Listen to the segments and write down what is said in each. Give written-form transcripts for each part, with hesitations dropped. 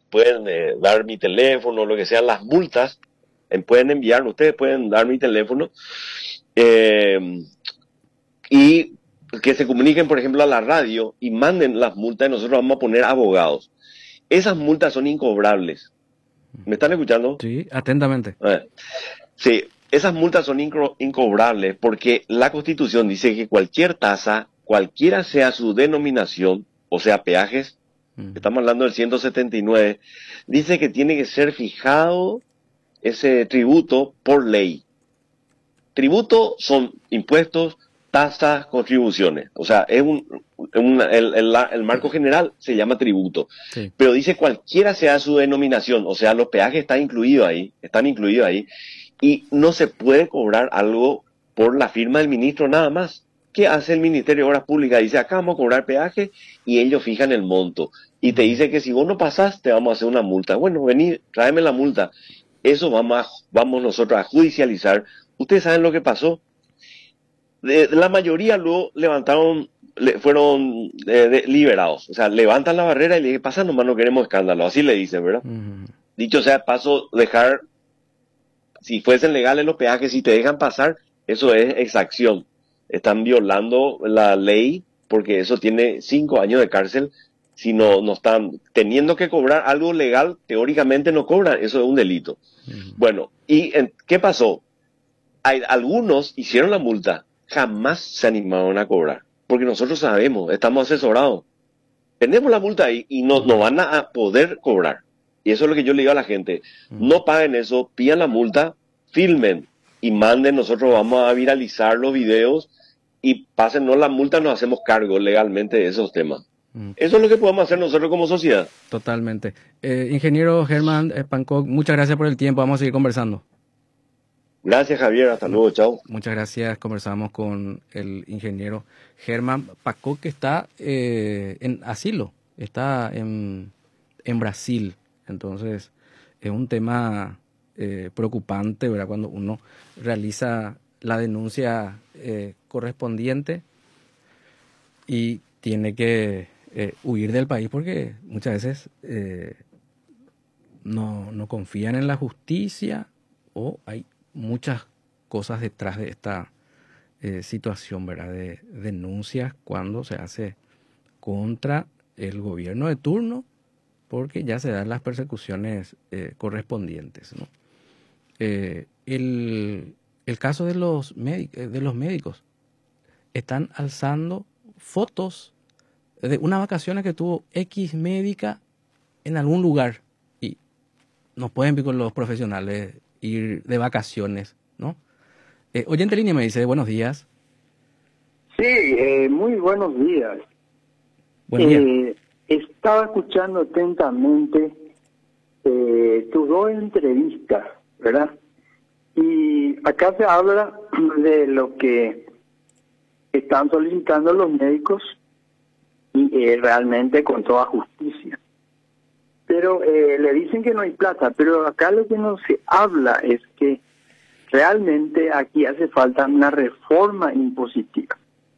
pueden dar mi teléfono, lo que sean las multas, pueden enviarme, ustedes pueden dar mi teléfono y que se comuniquen, por ejemplo, a la radio y manden las multas y nosotros vamos a poner abogados. Esas multas son incobrables. ¿Me están escuchando? Sí, atentamente. Sí, esas multas son incobrables porque la Constitución dice que cualquier tasa, cualquiera sea su denominación, o sea, peajes, estamos hablando del 179, dice que tiene que ser fijado ese tributo por ley. Tributo son impuestos, tasas, contribuciones. O sea, es el marco general se llama tributo. Sí. Pero dice cualquiera sea su denominación. O sea, los peajes están incluidos ahí. Y no se puede cobrar algo por la firma del ministro nada más. ¿Qué hace el Ministerio de Obras Públicas? Dice, acá vamos a cobrar peaje y ellos fijan el monto. Y te dice que si vos no pasás, te vamos a hacer una multa. Bueno, vení, tráeme la multa. Eso vamos nosotros a judicializar. Ustedes saben lo que pasó. La mayoría luego fueron liberados. O sea, levantan la barrera y le dicen, pasa nomás, no queremos escándalo. Así le dicen, ¿verdad? Dicho sea de paso, dejar, si fuesen legales los peajes, si te dejan pasar, eso es exacción. Están violando la ley porque eso tiene 5 años de cárcel. Si no están teniendo que cobrar algo legal, teóricamente no cobran, eso es un delito. Bueno, ¿y qué pasó? Algunos hicieron la multa, jamás se animaron a cobrar, porque nosotros sabemos, estamos asesorados. Tenemos la multa ahí y no van a poder cobrar. Y eso es lo que yo le digo a la gente, no paguen eso, pidan la multa, filmen y manden, nosotros vamos a viralizar los videos y pásennos la multa, nos hacemos cargo legalmente de esos temas. Eso es lo que podemos hacer nosotros como sociedad. Totalmente. Ingeniero Germán Pankok, muchas gracias por el tiempo. Vamos a seguir conversando. Gracias, Javier. Hasta luego. Chao. Muchas gracias. Conversamos con el ingeniero Germán Pankok, que está en asilo. Está en Brasil. Entonces, es un tema preocupante, ¿verdad? Cuando uno realiza la denuncia correspondiente y tiene que huir del país porque muchas veces no confían en la justicia o hay muchas cosas detrás de esta situación, ¿verdad? De denuncias cuando se hace contra el gobierno de turno porque ya se dan las persecuciones correspondientes, ¿no? El caso de los médicos están alzando fotos de unas vacaciones que tuvo X médica en algún lugar y no pueden con los profesionales ir de vacaciones, ¿no? Oyente línea me dice, buenos días. Sí, muy buenos días. Buen día. Estaba escuchando atentamente tus dos entrevistas, ¿verdad? Y acá se habla de lo que están solicitando los médicos y realmente con toda justicia. Pero le dicen que no hay plata, pero acá lo que no se habla es que realmente aquí hace falta una reforma impositiva.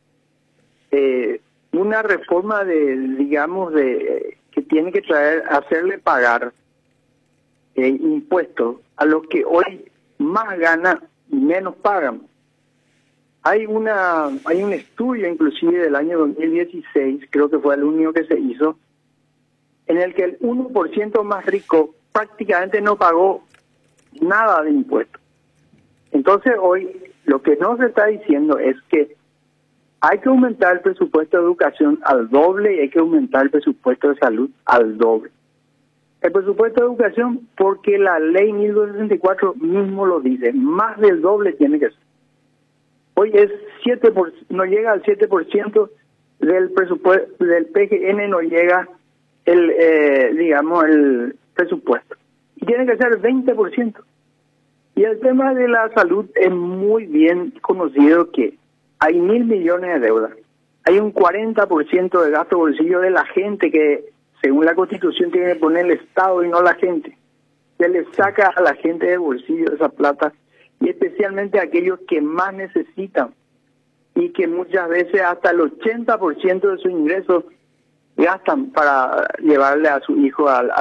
Una reforma que tiene que hacerle pagar impuestos a los que hoy más ganan y menos pagan. Hay un estudio inclusive del año 2016, creo que fue el único que se hizo, en el que el 1% más rico prácticamente no pagó nada de impuestos. Entonces hoy lo que no se está diciendo es que hay que aumentar el presupuesto de educación al doble y hay que aumentar el presupuesto de salud al doble. El presupuesto de educación, porque la ley 1264 mismo lo dice, más del doble tiene que ser. Hoy es no llega al 7% del presupuesto del PGN, no llega el presupuesto. Y tiene que ser 20%. Y el tema de la salud es muy bien conocido que hay 1.000 millones de deuda. Hay un 40% de gasto bolsillo de la gente que, según la Constitución, tiene que poner el Estado y no la gente. Se le saca a la gente del bolsillo esa plata, y especialmente a aquellos que más necesitan, y que muchas veces hasta el 80% de sus ingresos gastan para llevarle a su hijo a